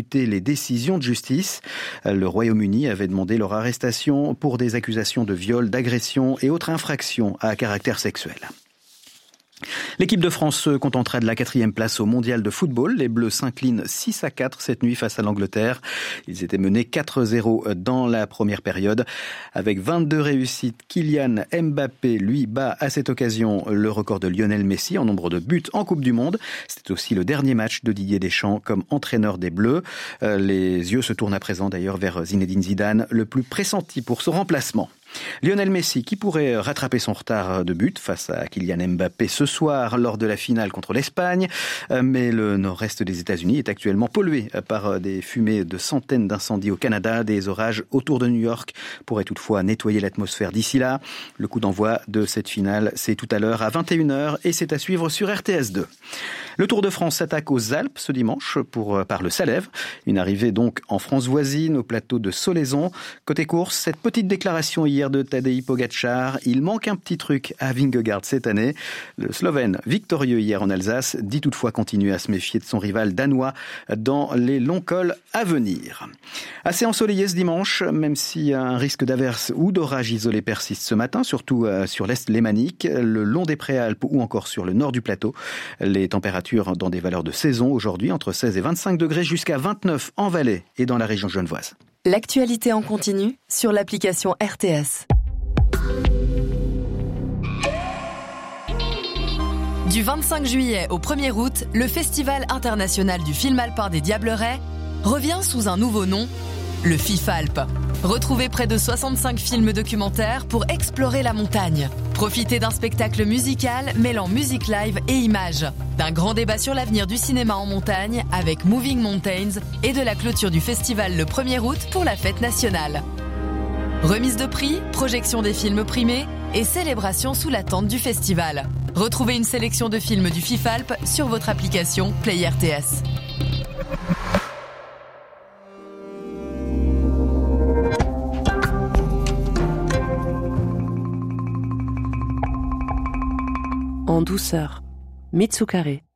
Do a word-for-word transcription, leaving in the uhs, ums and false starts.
discuter les décisions de justice. Le Royaume-Uni avait demandé leur arrestation pour des accusations de viol, d'agression et autres infractions à caractère sexuel. L'équipe de France se contentera de la quatrième place au mondial de football. Les Bleus s'inclinent six à quatre cette nuit face à l'Angleterre. Ils étaient menés quatre zéro dans la première période. Avec vingt-deux réussites, Kylian Mbappé, lui, bat à cette occasion le record de Lionel Messi en nombre de buts en Coupe du Monde. C'était aussi le dernier match de Didier Deschamps comme entraîneur des Bleus. Les yeux se tournent à présent d'ailleurs vers Zinedine Zidane, le plus pressenti pour son remplacement. Lionel Messi qui pourrait rattraper son retard de but face à Kylian Mbappé ce soir lors de la finale contre l'Espagne. Mais le nord-est des États-Unis est actuellement pollué par des fumées de centaines d'incendies au Canada. Des orages autour de New York pourraient toutefois nettoyer l'atmosphère d'ici là. Le coup d'envoi de cette finale, c'est tout à l'heure à vingt et une heures et c'est à suivre sur R T S deux. Le Tour de France s'attaque aux Alpes ce dimanche pour, par le Salève. Une arrivée donc en France voisine au plateau de Solaizon. Côté course, cette petite déclaration hier de Tadej Pogačar. Il manque un petit truc à Vingegaard cette année. Le Slovène, victorieux hier en Alsace, dit toutefois continuer à se méfier de son rival danois dans les longs cols à venir. Assez ensoleillé ce dimanche, même si un risque d'averse ou d'orage isolé persiste ce matin, surtout sur l'est lémanique, le long des Préalpes ou encore sur le nord du plateau. Les températures dans des valeurs de saison aujourd'hui, entre seize et vingt-cinq degrés jusqu'à vingt-neuf en Valais et dans la région genevoise. L'actualité en continu sur l'application R T S. Du vingt-cinq juillet au premier août, le Festival international du film alpin des Diablerets revient sous un nouveau nom, le FIFALP. Retrouvez près de soixante-cinq films documentaires pour explorer la montagne. Profitez d'un spectacle musical mêlant musique live et images. D'un grand débat sur l'avenir du cinéma en montagne avec Moving Mountains et de la clôture du festival le premier août pour la fête nationale. Remise de prix, projection des films primés et célébration sous la tente du festival. Retrouvez une sélection de films du FIFALP sur votre application Play R T S. En douceur, Mitsukare.